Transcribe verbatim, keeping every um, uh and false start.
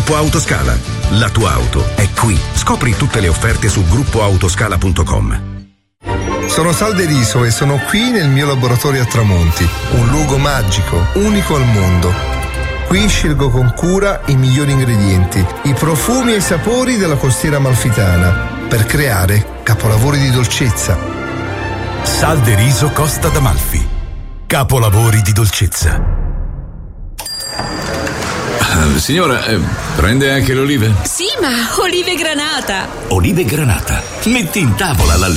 Gruppo Autoscala. La tua auto è qui. Scopri tutte le offerte su gruppo autoscala punto com. Sono Sal De Riso e sono qui nel mio laboratorio a Tramonti, un luogo magico, unico al mondo. Qui scelgo con cura i migliori ingredienti, i profumi e i sapori della costiera amalfitana per creare capolavori di dolcezza. Sal De Riso Costa d'Amalfi. Capolavori di dolcezza. Uh, signora, eh, prende anche le olive? Sì, ma olive granata. Olive granata. Metti in tavola la